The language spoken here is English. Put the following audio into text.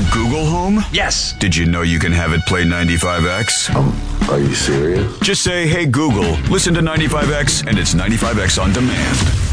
Smart Google Home? Yes. Did you know you can have it play 95X? Are you serious? Just say, hey Google, listen to 95X, and it's 95X on demand.